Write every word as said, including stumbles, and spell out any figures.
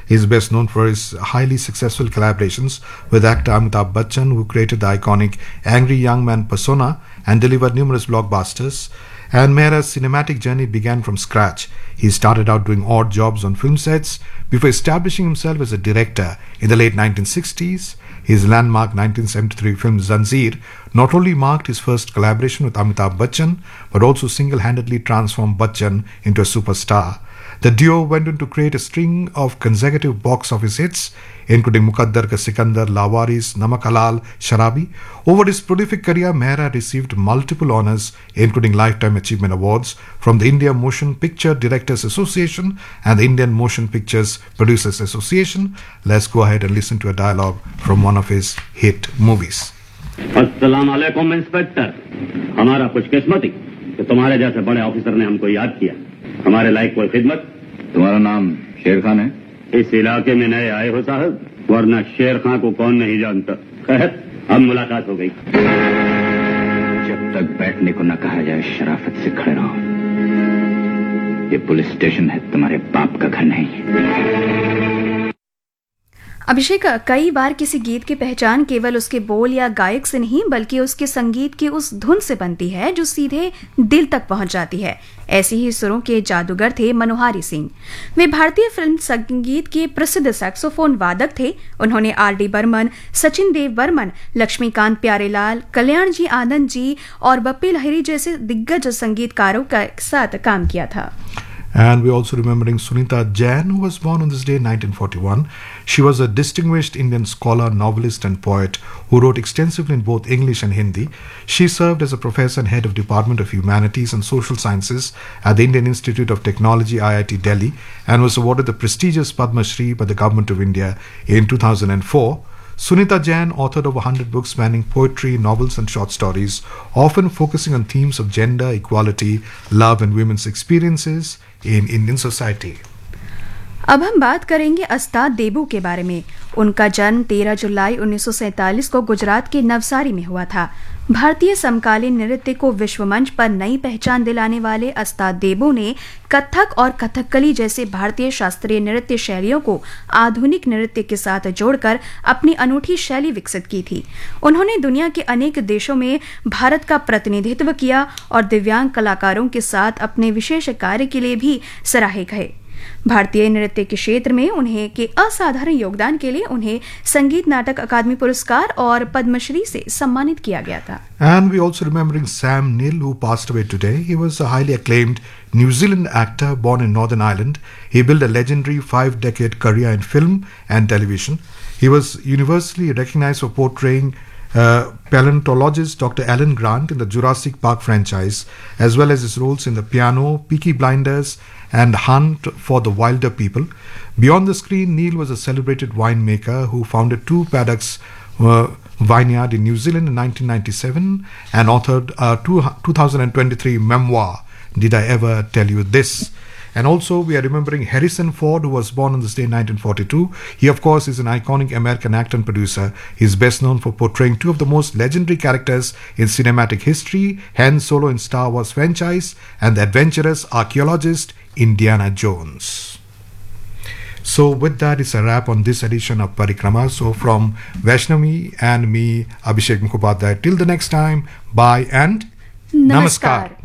He is best known for his highly successful collaborations with actor Amitabh Bachchan, who created the iconic angry young man persona and delivered numerous blockbusters. And Mehra's cinematic journey began from scratch. He started out doing odd jobs on film sets before establishing himself as a director in the late nineteen sixties. His landmark nineteen seventy-three film Zanjeer not only marked his first collaboration with Amitabh Bachchan, but also single-handedly transformed Bachchan into a superstar. The duo went on to create a string of consecutive box office hits, including Muqaddar Ka Sikandar, Lawaris, Namak Halal, Sharabi. Over his prolific career, Mehra received multiple honors, including Lifetime Achievement Awards from the India Motion Picture Directors Association and the Indian Motion Pictures Producers Association. Let's go ahead and listen to a dialogue from one of his hit movies. अस्सलाम वालेकुम inspector, हमारा कुछ किस्मत ही कि तुम्हारे जैसे बड़े officer ने हमको याद किया। हमारे लायक कोई खिदमत? तुम्हारा नाम शेर खान है? इस इलाके में नए आए हो साहब, वरना शेर खान को कौन नहीं जानता। खैर, अब मुलाकात हो गई। जब तक बैठने को न कहा जाए शराफत से खड़े रहो। ये पुलिस स्टेशन है, तुम्हारे बाप का घर नहीं। अभिषेक, कई बार किसी गीत की पहचान केवल उसके बोल या गायक से नहीं बल्कि उसके संगीत की उस धुन से बनती है जो सीधे दिल तक पहुंच जाती है। ऐसे ही सुरों के जादूगर थे मनोहारी सिंह। वे भारतीय फिल्म संगीत के प्रसिद्ध सैक्सोफोन वादक थे। उन्होंने आर डी बर्मन, सचिन देव बर्मन, लक्ष्मीकांत प्यारेलाल, कल्याण जी आनंद जी और बप्पी लहिरी जैसे दिग्गज संगीतकारों के साथ काम किया था। And we're also remembering Sunita Jain, who was born on this day in nineteen forty-one. She was a distinguished Indian scholar, novelist and poet who wrote extensively in both English and Hindi. She served as a professor and head of Department of Humanities and Social Sciences at the Indian Institute of Technology, I I T Delhi, and was awarded the prestigious Padma Shri by the Government of India in two thousand four. Sunita Jain authored over one hundred books spanning poetry, novels and short stories, often focusing on themes of gender, equality, love and women's experiences in Indian society. अब हम बात करेंगे अस्ताद देबू के बारे में। उनका जन्म तेरह जुलाई उन्नीस सौ सैंतालीस को गुजरात के नवसारी में हुआ था। भारतीय समकालीन नृत्य को विश्व मंच पर नई पहचान दिलाने वाले अस्ताद देबू ने कथक और कथकली जैसे भारतीय शास्त्रीय नृत्य शैलियों को आधुनिक नृत्य के साथ जोड़कर अपनी अनूठी शैली विकसित की थी। उन्होंने दुनिया के अनेक देशों में भारत का प्रतिनिधित्व किया और दिव्यांग कलाकारों के साथ अपने विशेष कार्य के लिए भी सराहे गए। भारतीय नृत्य के क्षेत्र में उन्हें के असाधारण योगदान के लिए उन्हें संगीत नाटक अकादमी पुरस्कार और पद्मश्री से सम्मानित किया गया था। And we also remembering Sam Neill, who passed away today. He was a highly acclaimed New Zealand actor born in Northern Ireland. He built a legendary five-decade career in film and television. He was universally recognized for portraying uh, paleontologist Doctor Alan Grant in the Jurassic Park franchise, as well as his roles in The Piano, Peaky Blinders, and Hunt for the Wilder People. Beyond the screen, Neill was a celebrated winemaker who founded two paddocks uh, vineyard in New Zealand in nineteen ninety-seven and authored a two, twenty twenty-three memoir, Did I Ever Tell You This? And also we are remembering Harrison Ford, who was born on this day in nineteen forty-two. He of course is an iconic American actor and producer. He is best known for portraying two of the most legendary characters in cinematic history, Han Solo in Star Wars franchise and the adventurous archaeologist Indiana Jones. So with that, it's a wrap on this edition of Parikrama. So from Vaishnavi and me, Abhishek Mukhopadhyay, till the next time, bye and Namaskar. Namaskar.